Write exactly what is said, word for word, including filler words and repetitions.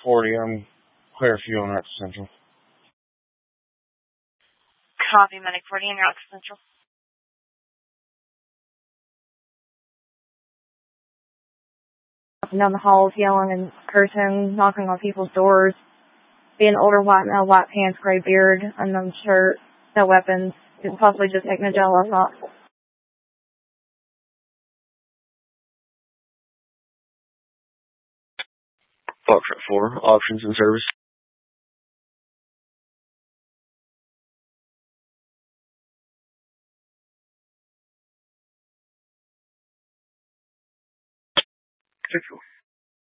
forty. I'm clear for you on Rock Central. Copy, Medic forty in Rock Central. Up and down the halls, yelling and cursing, knocking on people's doors. Being older white male, white pants, gray beard, unknown shirt, no weapons. It's possibly just taking a gel off not. Foxtrot four, options in service. Central.